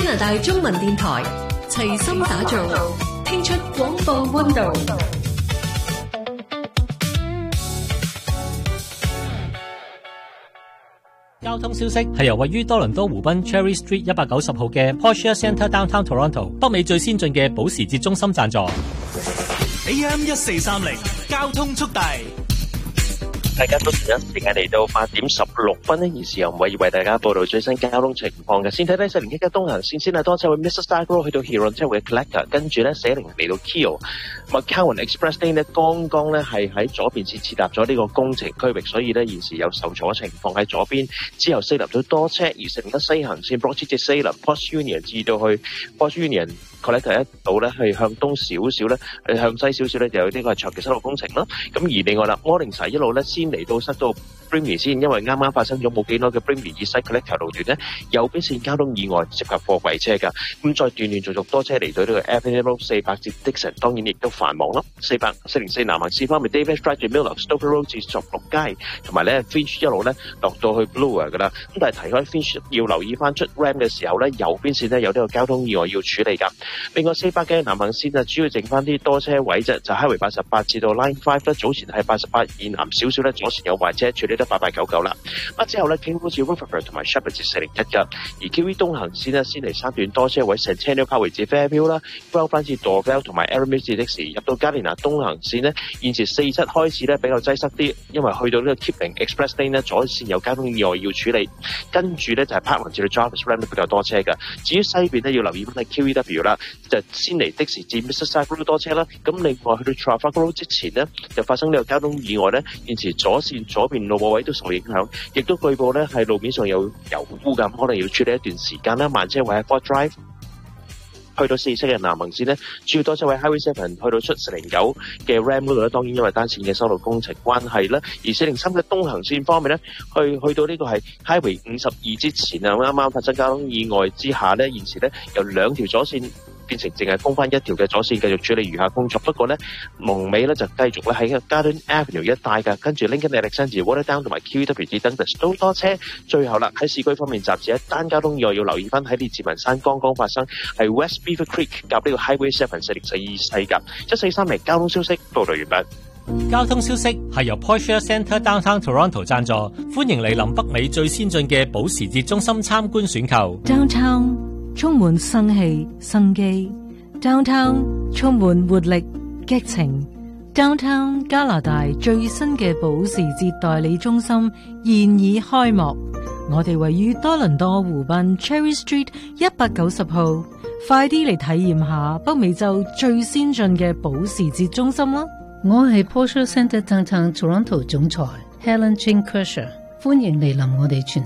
加拿大中文電台齊心打造，聽出廣播溫度。 交通消息係由位於多倫多湖濱 Cherry Street 190號嘅 Porsche Centre Downtown Toronto 北美最先進嘅保時捷中心贊助。 AM1430 交通速遞。 大家早晨，時間嚟到8點16分呢，而時候為大家報道最新交通情況嘅。先睇睇401嘅東行線先係多車位 Mississauga Road 去到 Huron 車位嘅 Collector， 跟住咧410嚟到 Keo。McCowan Express Lane 咧剛剛咧係喺左邊先設立咗呢個工程區域，所以咧現時有受阻情況喺左邊。之後410都多車，而401西行線 Broadway 410 Post Union 至到去 Post Union Collector 一度咧係向東少少咧，向西少少咧就有呢個係長期修路工程啦。咁而另外啦 Morningside 一路咧先嚟到塞到 Brimley 先，因為啱啱發生咗冇幾耐嘅 Brimley 以西 Collector 路段咧右邊線交通意外，涉及貨櫃車㗎。咁再斷斷續續多車嚟到呢個 Avenue Road 400至 Dixon， 當然亦都繁忙啦。404南行線方面 Davis Drive 至 Miller、Stoker Road 至十六街，同埋咧 Finch 一路咧落到去 Bloor 㗎啦。咁但係提開 Finch 要留意翻出 Ram 嘅時候咧，右邊線咧有呢個交通意外要處理㗎。另外400嘅南行線啊，主要剩翻啲多車位啫，就 Highway 88至到 Line 5咧，早前係88以南少少咧，左前有壞車處理得8899啦。之後咧 King Road 至 Rutherford 同埋 Sheppard 至401㗎。而 QE 東行線咧，先嚟3段多車位 Centennial Parkway 至 Fairview 啦 ，Guelph 翻至 Dorval 同埋 Aramis 至 Dixie， 入到加連拿東行線咧，現時47開始咧比較擠塞啲，因為去到呢個 Kipling Express Lane 咧，左線有交通意外要處理，跟住咧就係 Parkland 至到 Jarvis Ram 都比較多車㗎。至於西邊咧要留意翻係 QEW 啦，就先嚟的士至 Mississauga Road 多車啦。咁另外去到 Trafalgar Road 之前呢，就發生呢個交通意外咧，現時左線左邊路位都受影響，亦都據報咧係路面上有油污㗎，可能要處理一段時間啦。慢車位喺 Fort Drive。去到47嘅南行線呢，主要多車位 Highway 7去到出409嘅 Ram 嗰度咧，當然因為單線嘅修路工程關係啦。而403嘅東行線方面呢，去到呢個係 Highway 52之前啊，啱啱發生交通意外之下呢，現時呢由2條左線變成淨係封翻1條嘅左線，繼續處理餘下工作。不過呢，龍尾呢就繼續咧喺 Garden Avenue 一帶㗎，跟住 Lincoln Alexandria Waterdown 同埋 QEW 至 Dundas 都多車。最後啦，喺市區方面，暫時一單交通意外要留意翻喺列治文山剛剛發生，係 West Beaver Creek 夾呢個 Highway 7 404西㗎。1430交通消息報道完畢。 交通消息係由 Porsche Centre Downtown Toronto 贊助，歡迎嚟臨北美最先進嘅保時捷中心參觀選購。 Downtown 充滿生氣生機 ，Downtown 充滿活力激情 ，Downtown 加拿大最新嘅保時捷代理中心現已開幕。我哋位於多倫多湖濱 Cherry Street 190號，快啲嚟體驗下北美洲最先進嘅保時捷中心啦！ 我係 Porsche Centre Downtown Toronto 總裁 Helen Chin Kershaw，歡迎嚟臨我哋全